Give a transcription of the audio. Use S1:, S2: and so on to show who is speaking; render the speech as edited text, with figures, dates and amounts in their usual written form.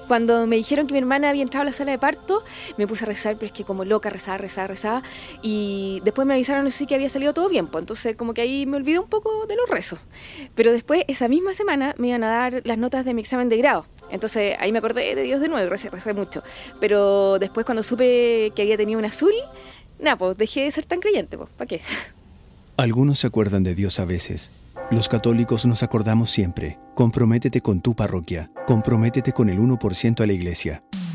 S1: Cuando me dijeron que mi hermana había entrado a la sala de parto, me puse a rezar, pero es que como loca, rezaba. Y después me avisaron así que había salido todo bien, pues entonces como que ahí me olvidé un poco de los rezos. Pero después, esa misma semana, me iban a dar las notas de mi examen de grado. Entonces ahí me acordé de Dios de nuevo, recé mucho. Pero después cuando supe que había tenido un azul, nada, pues dejé de ser tan creyente, pues, ¿para qué?
S2: Algunos se acuerdan de Dios a veces. Los católicos nos acordamos siempre. Comprométete con tu parroquia. Comprométete con el 1% a la iglesia.